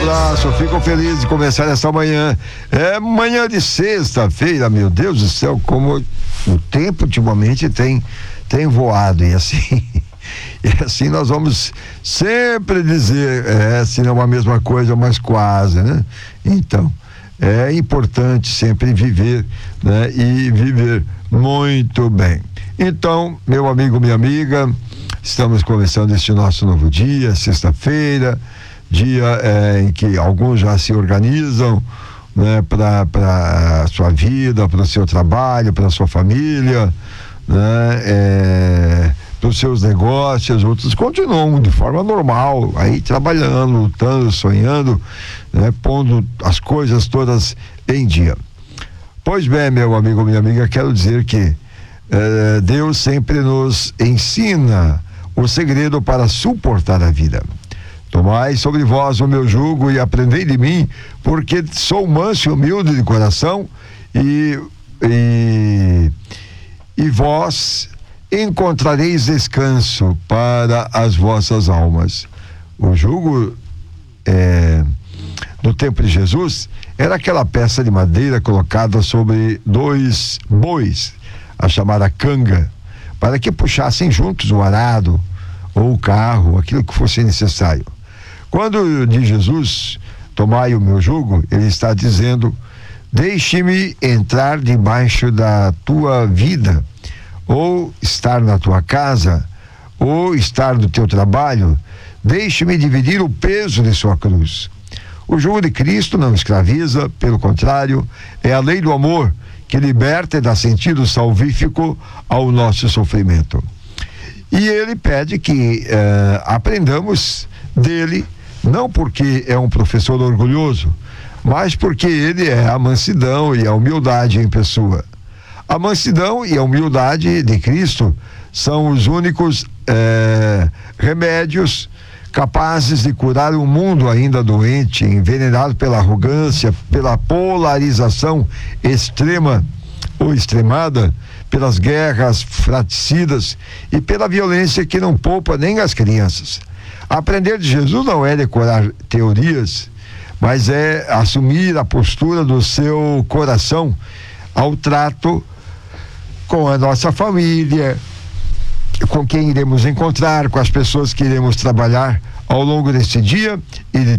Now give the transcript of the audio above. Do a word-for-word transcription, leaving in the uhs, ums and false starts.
abraço, fico feliz de começar essa manhã. É manhã de sexta-feira, meu Deus do céu, como o tempo ultimamente tem, tem voado, e assim, e assim nós vamos sempre dizer, é, se não a mesma coisa, mas quase, né? Então, é importante sempre viver, né? E viver muito bem. Então, meu amigo, minha amiga, estamos começando este nosso novo dia, sexta-feira, dia é, em que alguns já se organizam, né, para a sua vida, para o seu trabalho, para a sua família, né, é, para os seus negócios. Outros continuam de forma normal, aí trabalhando, lutando, sonhando, né, pondo as coisas todas em dia. Pois bem, meu amigo, minha amiga, quero dizer que é, Deus sempre nos ensina o segredo para suportar a vida. Tomai sobre vós o meu jugo e aprendei de mim, porque sou manso e humilde de coração, e, e, e vós encontrareis descanso para as vossas almas. O jugo é, no tempo de Jesus era aquela peça de madeira colocada sobre dois bois, a chamada canga, para que puxassem juntos o arado ou o carro, aquilo que fosse necessário. Quando diz Jesus, tomai o meu jugo, ele está dizendo, deixe-me entrar debaixo da tua vida, ou estar na tua casa, ou estar no teu trabalho, deixe-me dividir o peso de sua cruz. O jugo de Cristo não escraviza, pelo contrário, é a lei do amor que liberta e dá sentido salvífico ao nosso sofrimento. E ele pede que uh, aprendamos dele, não porque é um professor orgulhoso, mas porque ele é a mansidão e a humildade em pessoa. A mansidão e a humildade de Cristo são os únicos uh, remédios capazes de curar um mundo ainda doente, envenenado pela arrogância, pela polarização extrema ou extremada, pelas guerras fratricidas e pela violência que não poupa nem as crianças. Aprender de Jesus não é decorar teorias, mas é assumir a postura do seu coração ao trato com a nossa família, com quem iremos encontrar, com as pessoas que iremos trabalhar ao longo deste dia e de